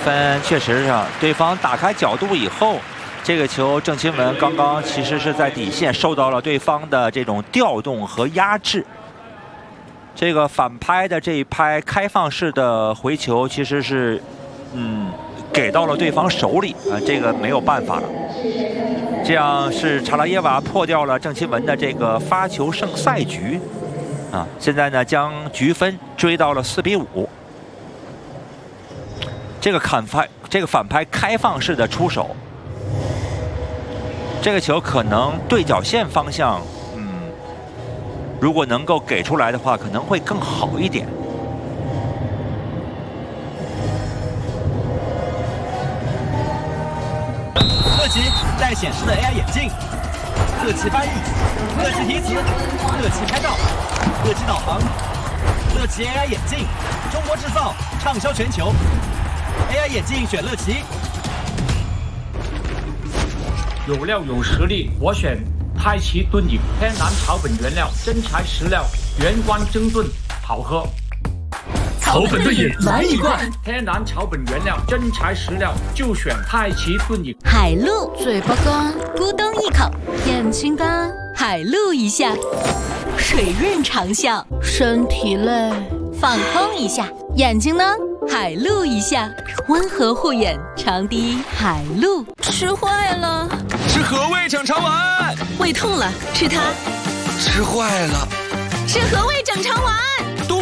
分确实是对方打开角度以后，这个球郑钦文刚刚其实是在底线受到了对方的这种调动和压制。这个反拍的这一拍开放式的回球，其实是给到了对方手里啊，这个没有办法了。这样是查拉耶娃破掉了郑钦文的这个发球胜赛局啊，现在呢将局分追到了4比5。这个反拍开放式的出手，这个球可能对角线方向。 如果能够给出来的话，可能会更好一点。 乐奇带显示的 AI 眼镜，乐奇翻译，乐奇提词，乐奇拍照，乐奇导航，乐奇 AI 眼镜，中国制造，畅销全球。AI 眼镜选乐奇。 有料有实力，我选。 太极炖饮，天然草本原料，真材实料，原罐蒸炖，好喝。 草本炖饮来一罐， 天然草本原料，真材实料，就选太极炖饮。 海陆，嘴巴干，咕咚一口；眼睛干，海陆一下；水润长效，身体累，放空一下；眼睛呢，海陆一下，温和护眼，长笛海陆。吃坏了。 吃和味整肠丸， 胃痛了，吃它； 吃坏了， 吃和味整肠丸。